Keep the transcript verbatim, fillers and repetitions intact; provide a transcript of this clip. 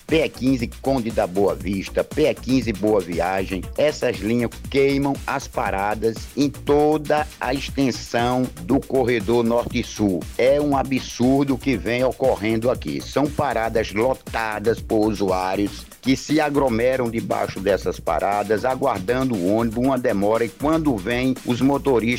P E quinze Conde da Boa Vista, P E quinze Boa Viagem, essas linhas queimam as paradas em toda a extensão do corredor norte-sul. É um absurdo o que vem ocorrendo aqui. São paradas lotadas por usuários que se aglomeram debaixo dessas paradas, aguardando o ônibus, uma demora, e quando vem os motoristas